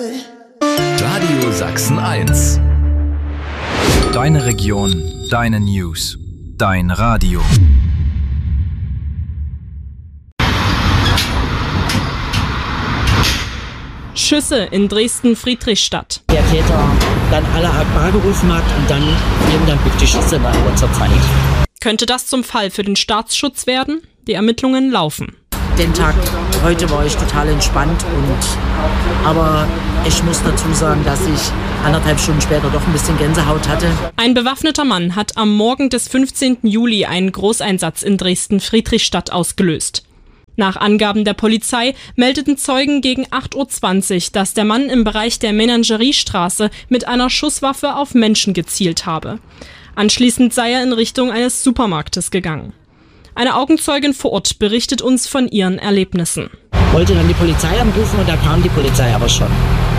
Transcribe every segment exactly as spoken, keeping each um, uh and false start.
Radio Sachsen eins. Deine Region, deine News, dein Radio. Schüsse in Dresden-Friedrichstadt. Der Täter dann alle Akbar gerufen hat und dann eben dann wirklich Schüsse in kurzer Zeit. Könnte das zum Fall für den Staatsschutz werden? Die Ermittlungen laufen. Den Tag heute war ich total entspannt, und aber ich muss dazu sagen, dass ich anderthalb Stunden später doch ein bisschen Gänsehaut hatte. Ein bewaffneter Mann hat am Morgen des fünfzehnten Juli einen Großeinsatz in Dresden-Friedrichstadt ausgelöst. Nach Angaben der Polizei meldeten Zeugen gegen acht Uhr zwanzig, dass der Mann im Bereich der Menageriestraße mit einer Schusswaffe auf Menschen gezielt habe. Anschließend sei er in Richtung eines Supermarktes gegangen. Eine Augenzeugin vor Ort berichtet uns von ihren Erlebnissen. Ich wollte dann die Polizei anrufen und da kam die Polizei aber schon.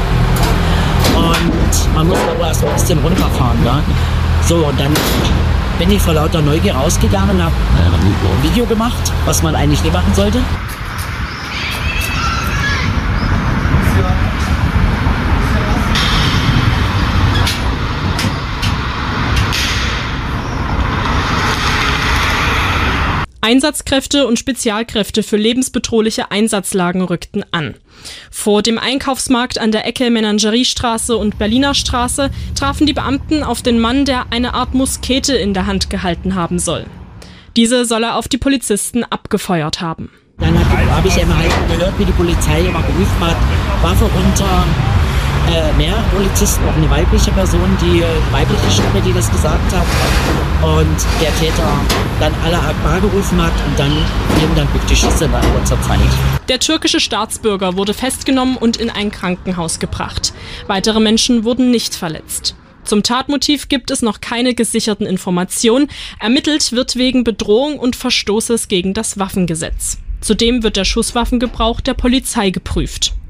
Und man muss aber erst mal ein bisschen runterfahren. Ne? So, und dann bin ich vor lauter Neugier rausgegangen und habe ein Video gemacht, was man eigentlich nicht machen sollte. Einsatzkräfte und Spezialkräfte für lebensbedrohliche Einsatzlagen rückten an. Vor dem Einkaufsmarkt an der Ecke Menageriestraße und Berliner Straße trafen die Beamten auf den Mann, der eine Art Muskete in der Hand gehalten haben soll. Diese soll er auf die Polizisten abgefeuert haben. Dann habe hab ich immer halt gehört, wie die Polizei immer gerufen hat, Waffe runter. Äh, mehr Polizisten, auch eine weibliche Person, die äh, weibliche Stimme, die das gesagt hat. Und der Täter dann alle Akbar gerufen hat und dann eben dann wirklich Schüsse in kurzer Zeit. Der türkische Staatsbürger wurde festgenommen und in ein Krankenhaus gebracht. Weitere Menschen wurden nicht verletzt. Zum Tatmotiv gibt es noch keine gesicherten Informationen. Ermittelt wird wegen Bedrohung und Verstoßes gegen das Waffengesetz. Zudem wird der Schusswaffengebrauch der Polizei geprüft.